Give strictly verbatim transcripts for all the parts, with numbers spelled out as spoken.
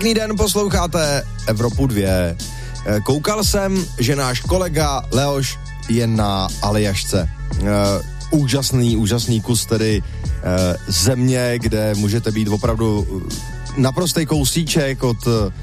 Pěkný den, posloucháte Evropu dvě. Koukal jsem, že náš kolega Leoš je na Aljašce. Uh, úžasný, úžasný kus tedy uh, země, kde můžete být opravdu naprostý kousíček od,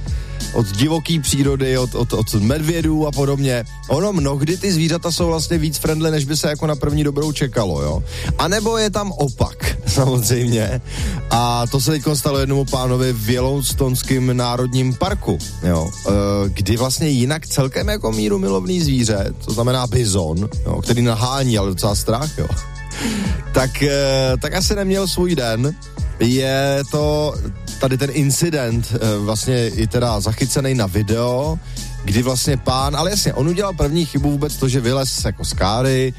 od divoký přírody, od, od, od medvědů a podobně. Ono mnohdy ty zvířata jsou vlastně víc friendly, než by se jako na první dobrou čekalo, jo. A nebo je tam opak, samozřejmě. A to se teď stalo jednomu pánovi v Yellowstonském národním parku, jo. E, kdy vlastně jinak celkem jako míru milovný zvíře, to znamená bizon, jo, který nahání, ale docela strach, jo. Tak, e, tak asi neměl svůj den. Je to tady ten incident vlastně i teda zachycený na video, kdy vlastně pán, ale jasně, on udělal první chybu vůbec to, že vylez jako z káry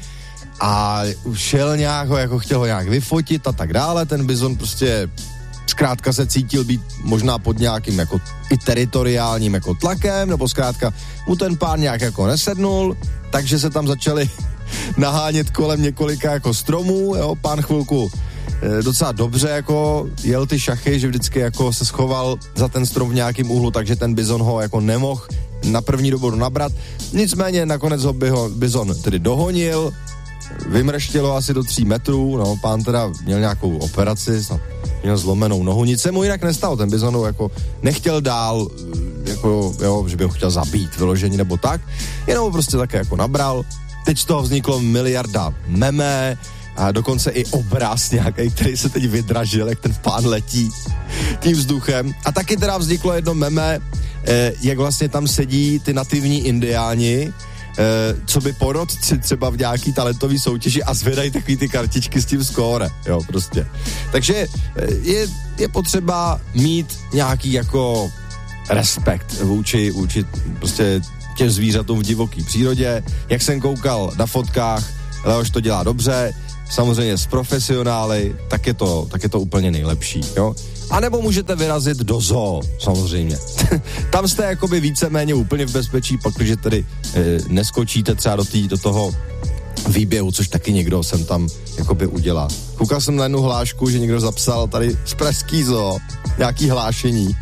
a šel nějak ho, jako chtěl ho nějak vyfotit a tak dále, ten bizon prostě zkrátka se cítil být možná pod nějakým jako i teritoriálním jako tlakem, nebo zkrátka mu ten pán nějak jako nesednul, takže se tam začali nahánět kolem několika jako stromů, jo, pán chvilku docela dobře jako jel ty šachy, že vždycky jako se schoval za ten strom v nějakým úhlu, takže ten bizon ho jako nemohl na první dobu nabrat. Nicméně nakonec ho bizon tedy dohonil, vymrštilo asi do tří metrů, no pán teda měl nějakou operaci, snad měl zlomenou nohu, nic se mu jinak nestalo, ten bizon ho jako nechtěl dál, jako jo, že by ho chtěl zabít vyloženě nebo tak, jenom prostě také jako nabral. Teď z toho vzniklo miliarda meme, a dokonce i obraz nějaký, který se teď vydražil, jak ten pán letí tím vzduchem. A taky teda vzniklo jedno meme, eh, jak vlastně tam sedí ty nativní indiáni, eh, co by porodci třeba v nějaký talentový soutěži a zvedají takový ty kartičky s tím skóre, jo, prostě. Takže eh, je, je potřeba mít nějaký jako respekt vůči, vůči prostě těm zvířatům v divoký přírodě. Jak jsem koukal na fotkách, Leoš to dělá dobře, samozřejmě s profesionály, tak je to, tak je to úplně nejlepší, jo. A nebo můžete vyrazit do zoo, samozřejmě. Tam jste jakoby víceméně úplně v bezpečí, protože tedy e, neskočíte třeba do, tý, do toho výběhu, což taky někdo sem tam jakoby udělá. Koukal jsem na jednu hlášku, že někdo zapsal tady z pražský zoo nějaký hlášení.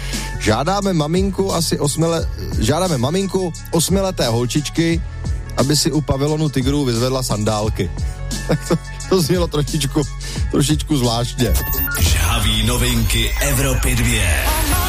Žádáme maminku asi osmile, žádáme maminku osmileté holčičky, aby si u pavilonu tigrů vyzvedla sandálky. Tak to, to znělo trošičku, trošičku zvláštně. Žhaví novinky Evropy dvě.